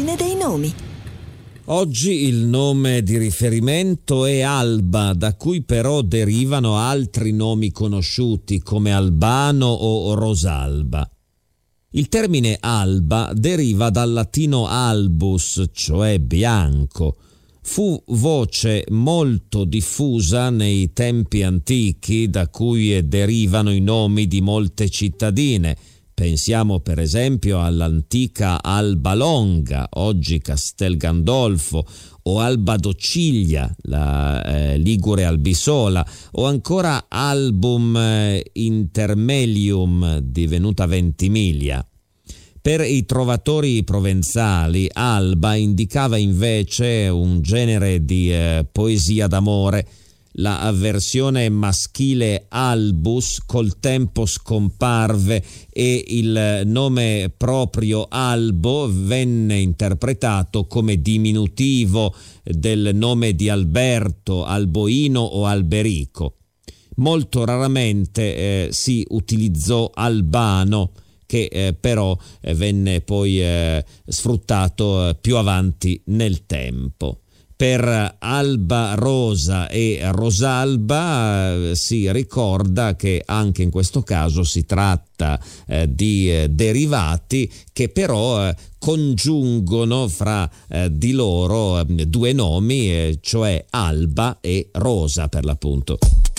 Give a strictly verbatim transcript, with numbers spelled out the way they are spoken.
l'origine dei nomi. Oggi il nome di riferimento è Alba, da cui però derivano altri nomi conosciuti come Albano o Rosalba. Il termine alba deriva dal latino albus, cioè bianco. Fu voce molto diffusa nei tempi antichi, da cui derivano i nomi di molte cittadine. Pensiamo per esempio all'antica Alba Longa, oggi Castel Gandolfo, o Alba Dociglia, la eh, Ligure Albisola, o ancora Album eh, Intermelium, divenuta Ventimiglia. Per i trovatori provenzali, Alba indicava invece un genere di eh, poesia d'amore. La versione maschile albus col tempo scomparve e il nome proprio Albo venne interpretato come diminutivo del nome di Alberto, Alboino o Alberico. Molto raramente eh, si utilizzò Albano, che eh, però eh, venne poi eh, sfruttato eh, più avanti nel tempo. Per Alba Rosa e Rosalba eh, si ricorda che anche in questo caso si tratta eh, di eh, derivati che però eh, congiungono fra eh, di loro eh, due nomi, eh, cioè Alba e Rosa per l'appunto.